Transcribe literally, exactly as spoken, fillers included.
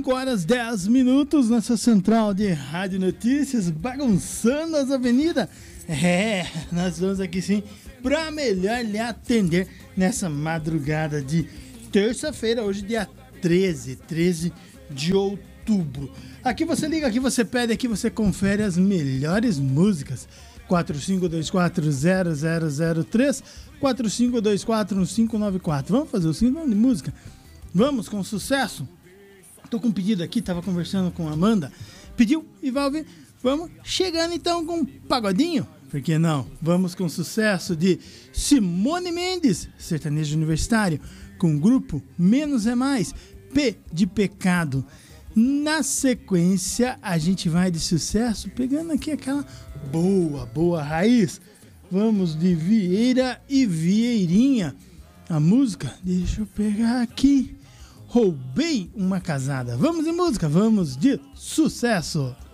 cinco horas dez minutos nessa central de rádio notícias, bagunçando as avenidas. É, nós vamos aqui sim para melhor lhe atender nessa madrugada de terça-feira, hoje dia treze, treze de outubro. Aqui você liga, aqui você pede, aqui você confere as melhores músicas. quatro cinco dois quatro zero zero zero três, quatro cinco dois quatro um cinco nove quatro. Vamos fazer o seguinte, de música. Vamos com sucesso. Tô com um pedido aqui, tava conversando com a Amanda. Pediu e vai ouvir. Vamos chegando então com um pagodinho. Por que não? Vamos com sucesso de Simone Mendes, sertanejo universitário, com o grupo Menos é Mais, P de Pecado. Na sequência, a gente vai de sucesso, pegando aqui aquela boa, boa raiz. Vamos de Vieira e Vieirinha. A música, deixa eu pegar aqui. Roubei uma casada. Vamos de música, vamos de sucesso.